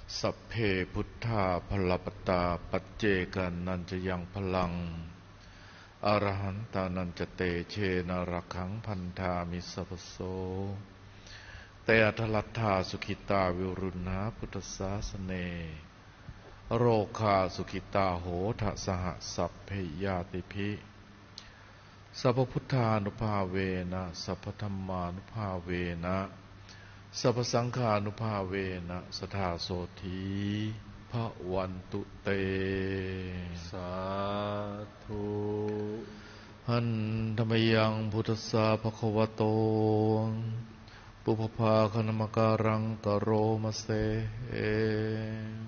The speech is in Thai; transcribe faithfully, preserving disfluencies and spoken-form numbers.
สัพเพพุทธาภลปตาปัจเจกันนันจะยังพลังอรหันตานันจะเตเชนรักขังพันธามิสัพโสเตอัทลัทธาสุขิตาวิรุณาพุทธศาสเนโรคาสุขิตาโหทะสหสัพเพยาติภิสัพพุทธานุภาเวนะสัพพธัมมานุภาเวนะสัพพสังฆานุภาเวนะสทธาโสธีภวันตุเตสาธุหันธรรมยังพุทธัสสะภะคะวะโตปุพพาคณมการังกโรมะเส